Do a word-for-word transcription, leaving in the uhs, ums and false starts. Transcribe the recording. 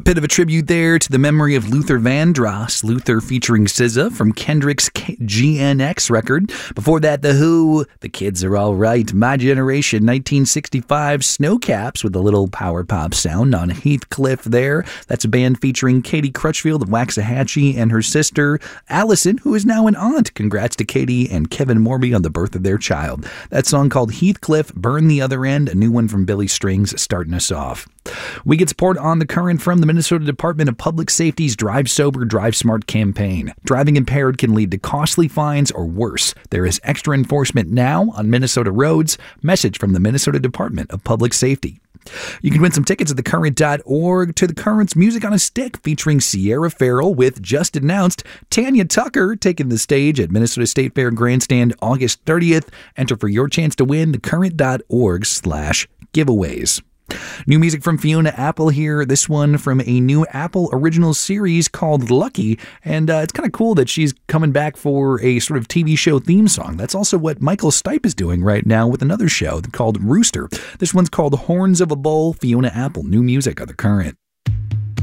Bit of a tribute there to the memory of Luther Vandross, Luther featuring S Z A from Kendrick's G N X record. Before that, The Who, The Kids Are All Right, My Generation, nineteen sixty-five, Snowcaps with a little power pop sound on Heathcliff there. That's a band featuring Katie Crutchfield of Waxahachie and her sister, Allison, who is now an aunt. Congrats to Katie and Kevin Morby on the birth of their child. That song called Heathcliff, Burn the Other End, a new one from Billy Strings starting us off. We get support on the current from the Minnesota Department of Public Safety's Drive Sober, Drive Smart campaign. Driving impaired can lead to costly fines or worse. There is extra enforcement now on Minnesota roads. Message from the Minnesota Department of Public Safety. You can win some tickets at the current dot org to the Current's Music on a Stick featuring Sierra Farrell with just announced Tanya Tucker taking the stage at Minnesota State Fair Grandstand August thirtieth. Enter for your chance to win the current dot org slash giveaways. New music from Fiona Apple here. This one from a new Apple original series called Lucky. And uh, it's kind of cool that she's coming back for a sort of T V show theme song. That's also what Michael Stipe is doing right now with another show called Rooster. This one's called Horns of a Bull. Fiona Apple, new music on the Current.